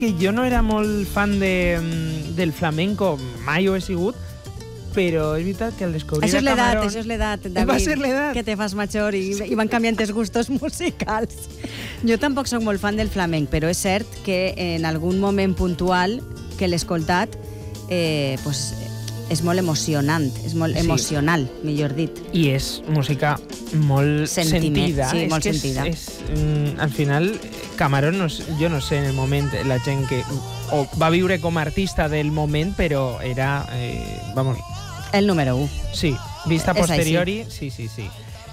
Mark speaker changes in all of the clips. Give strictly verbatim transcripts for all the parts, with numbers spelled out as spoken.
Speaker 1: que jo no era molt fan de, del flamenco, mai ho he sigut, però és veritat que al descobrir
Speaker 2: això és
Speaker 1: a
Speaker 2: l'edat,
Speaker 1: Camarón...
Speaker 2: això és l'edat, David.
Speaker 1: Va ser l'edat.
Speaker 2: Que te fas major i, i van canviant els gustos musicals. Jo tampoc soc molt fan del flamenc, però és cert que en algun moment puntual que l'he escoltat eh, pues, és molt emocionant, és molt
Speaker 1: Sí.
Speaker 2: emocional, millor dit.
Speaker 1: I és música molt
Speaker 2: Sentiment,
Speaker 1: sentida.
Speaker 2: sí,
Speaker 1: és
Speaker 2: molt
Speaker 1: que
Speaker 2: sentida.
Speaker 1: És, és, mm, al final, Camarón, no, sé- jo no sé en el moment la gent que o va viure com a artista del moment, però era, eh, vamos,
Speaker 2: El número u.
Speaker 1: sí, vista
Speaker 2: És així.
Speaker 1: posteriori, sí, sí, sí.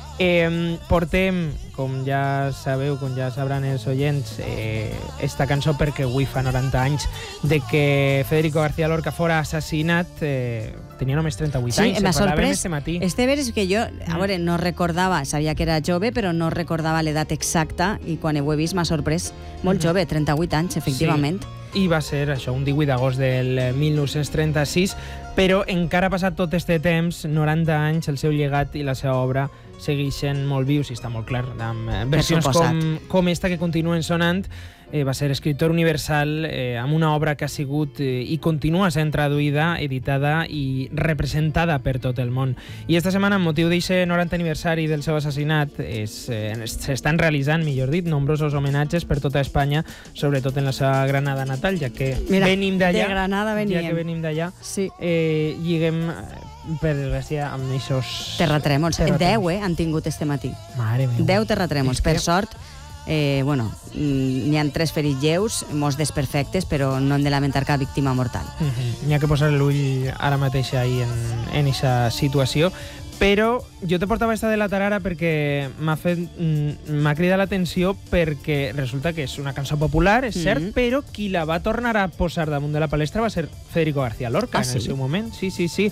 Speaker 1: Eh, portem, com ja sabeu, com ja sabran els oients, eh, esta cançó perquè avui fa noranta anys de que Federico García Lorca fora assassinat. Eh, tenia només trenta-vuit
Speaker 2: Sí,
Speaker 1: anys,
Speaker 2: m'ha
Speaker 1: en parlàvem
Speaker 2: sorprès.
Speaker 1: este matí.
Speaker 2: Este ver és que jo, a
Speaker 1: Mm.
Speaker 2: veure, no recordava, sabia que era jove, però no recordava l'edat exacta i quan ho he vist m'ha sorprès. Molt
Speaker 1: Mhm.
Speaker 2: jove, trenta-vuit anys, efectivament.
Speaker 1: I va ser això, un divuit d'agost del mil nou-cents trenta-sis, però encara ha passat tot este temps, noranta anys, el seu llegat i la seva obra segueixen molt vius i està molt clar, amb eh, versions
Speaker 2: suposat.
Speaker 1: com, com esta que continuen sonant. Eh, va ser escriptor universal eh, amb una obra que ha sigut eh, i continua sent traduïda, editada i representada per tot el món. I esta setmana, amb motiu d'aquest noranta aniversari del seu assassinat, és, eh, s'estan realitzant, millor dit, nombrosos homenatges per tota Espanya, sobretot en la seva Granada natal, ja que
Speaker 2: Mira,
Speaker 1: venim d'allà.
Speaker 2: de Granada veníem.
Speaker 1: Ja que venim d'allà,
Speaker 2: Sí.
Speaker 1: eh, lliguem, eh, per desgràcia, amb aquests...
Speaker 2: Terratrèmols.
Speaker 1: Terratrèmols.
Speaker 2: Deu, eh, han tingut este matí.
Speaker 1: Mare meva.
Speaker 2: Deu terratrèmols.
Speaker 1: És que-
Speaker 2: Per sort, eh, bueno, mm, n'hi ha tres ferits lleus, molts desperfectes, però no hem de lamentar cap víctima mortal.
Speaker 1: Mhm. N'hi ha que posar l'ull ara mateix ahí en en aquesta situació. Però jo te portava esta de la tarara perquè m'ha fet mm, m'ha cridat l'atenció perquè resulta que és una cançó popular, és cert,
Speaker 2: Mhm.
Speaker 1: però qui la va tornar a posar damunt de la palestra va ser Federico García Lorca
Speaker 2: Ah,
Speaker 1: en el
Speaker 2: sí?
Speaker 1: seu moment. Sí, sí, sí.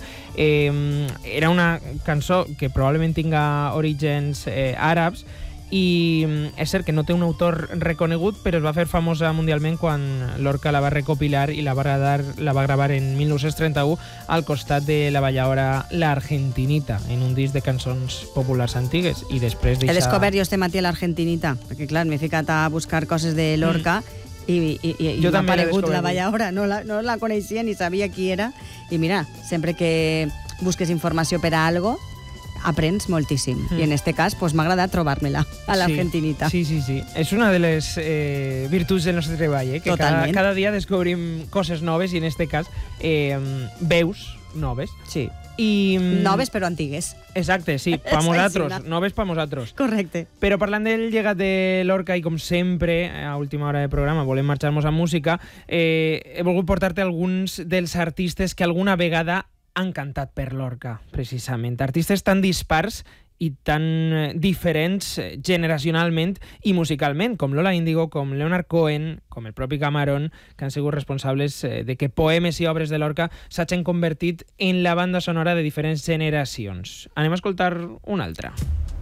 Speaker 1: Eh, era una cançó que probablement tinga orígens eh, àrabs i mm, és cert que no té un autor reconegut, però es va fer famosa mundialment quan Lorca la va recopilar i la va gravar, la va gravar en mil nou-cents trenta-u al costat de la balladora La Argentinita, en un disc de cançons populars antigues. I després
Speaker 2: He
Speaker 1: d'eixa...
Speaker 2: descobert jo este matí a l'Argentinita, perquè clar, m'he ficat a buscar coses de Lorca i, i, i, i
Speaker 1: Jo
Speaker 2: m'ha
Speaker 1: també l'he
Speaker 2: aparegut
Speaker 1: descobert.
Speaker 2: la balladora, no la, no la coneixia ni sabia qui era. I mira, sempre que busques informació per a algo, aprens moltíssim.
Speaker 1: Mm.
Speaker 2: I en este cas, pues, m'ha agradat trobar-me-la a l'Argentinita.
Speaker 1: Sí, sí, sí. És una de les eh, virtuts del nostre treball, eh? que cada,
Speaker 2: Totalment.
Speaker 1: cada dia descobrim coses noves i en este cas eh, veus noves.
Speaker 2: Sí.
Speaker 1: I, mm,
Speaker 2: Noves però antigues.
Speaker 1: Exacte, sí, pa
Speaker 2: És
Speaker 1: nosaltres,
Speaker 2: així,
Speaker 1: noves pa nosaltres.
Speaker 2: Correcte.
Speaker 1: Però parlant del llegat de Lorca i com sempre, a última hora de programa, volem marxar-nos amb música, eh, he volgut portar-te alguns dels artistes que alguna vegada han cantat per Lorca, precisament. Artistes tan dispars i tan eh, diferents eh, generacionalment i musicalment, com Lola Índigo, com Leonard Cohen, com el propi Camarón, que han sigut responsables eh, de que poemes i obres de Lorca s'hagin convertit en la banda sonora de diferents generacions. Anem a escoltar una altra.